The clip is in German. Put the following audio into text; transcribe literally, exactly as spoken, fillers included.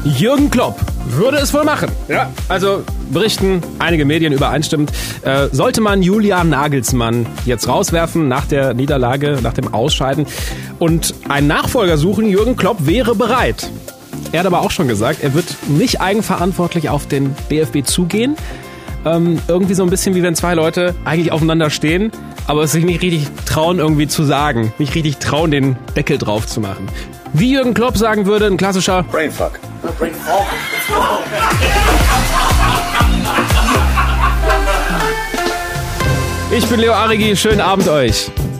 Jürgen Klopp würde es wohl machen. Ja. Also berichten einige Medien übereinstimmend. Äh, sollte man Julian Nagelsmann jetzt rauswerfen nach der Niederlage, nach dem Ausscheiden und einen Nachfolger suchen, Jürgen Klopp wäre bereit. Er hat aber auch schon gesagt, er wird nicht eigenverantwortlich auf den B F B zugehen. Ähm, irgendwie so ein bisschen wie wenn zwei Leute eigentlich aufeinander stehen, aber es sich nicht richtig trauen irgendwie zu sagen, nicht richtig trauen, den Deckel drauf zu machen. Wie Jürgen Klopp sagen würde, ein klassischer Brainfuck. Ich bin Leo Arrigi, schönen Abend euch.